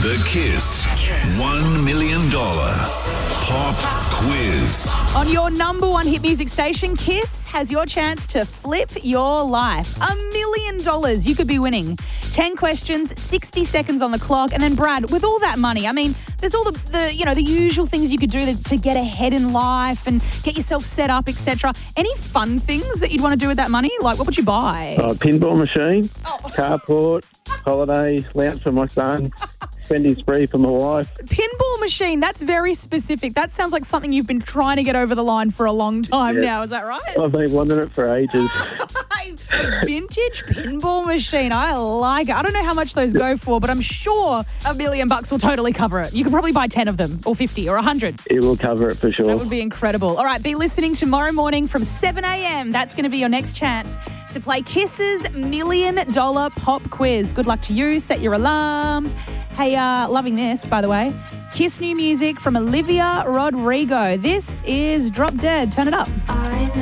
The Kiss $1 million pop quiz. On your number one hit music station, Kiss has your chance to flip your life. $1 million you could be winning. 10 questions, 60 seconds on the clock. And then, Brad, with all that money, I mean, there's all the usual things you could do to get ahead in life and get yourself set up, etc. Any fun things that you'd want to do with that money? Like, what would you buy? Pinball machine, carport, holiday, lounge for my son, spending spree for my wife. Pinball machine, that's very specific. That sounds like something you've been trying to get over the line for a long time now. Is that right? I've been wanting it for ages. Vintage pinball machine. I like it. I don't know how much those go for, but I'm sure $1 million will totally cover it. You can probably buy 10 of them, or 50, or 100. It will cover it for sure. That would be incredible. All right, be listening tomorrow morning from 7 a.m. That's going to be your next chance to play Kiss's $1 million pop quiz. Good luck to you. Set your alarms. Hey, loving this, by the way. Kiss new music from Olivia Rodrigo. This is Drop Dead. Turn it up.